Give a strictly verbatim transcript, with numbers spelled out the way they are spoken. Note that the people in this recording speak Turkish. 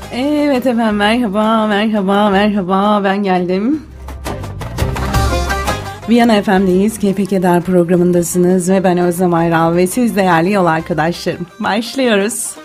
Evet efendim, merhaba, merhaba, merhaba, ben geldim. Viyana F M'deyiz, Keyfe Keder programındasınız ve ben Özlem Ayral ve siz değerli yol arkadaşlarım. Başlıyoruz.